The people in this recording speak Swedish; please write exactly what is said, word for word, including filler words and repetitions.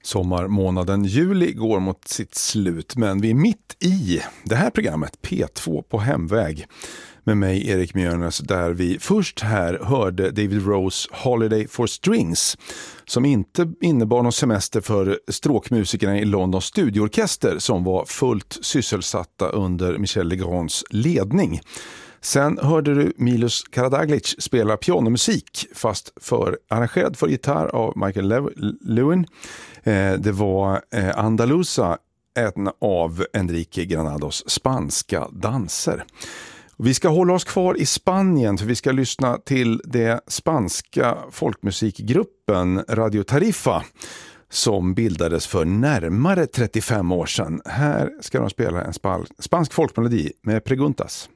Sommarmånaden juli går mot sitt slut, men vi är mitt i det här programmet P två på hemväg med mig Erik Mjörnes, där vi först här hörde David Rose Holiday for Strings, som inte innebar någon semester för stråkmusikerna i Londons studioorkester som var fullt sysselsatta under Michel Legrands ledning. Sen hörde du Milos Karadzic spela pianomusik, fast för, arrangerad för gitarr av Michael Lew- Lewin. Eh, det var eh, Andalusa, en av Enrique Granados spanska danser. Vi ska hålla oss kvar i Spanien, för vi ska lyssna till det spanska folkmusikgruppen Radio Tarifa som bildades för närmare trettiofem år sedan. Här ska de spela en spansk folkmelodi med Preguntas.